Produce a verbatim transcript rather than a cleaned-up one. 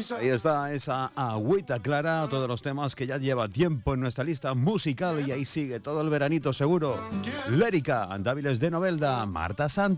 Ahí está esa agüita clara, todos los temas que ya lleva tiempo en nuestra lista musical y ahí sigue todo el veranito seguro. Lérica, Dáviles de Novelda, Marta Santos.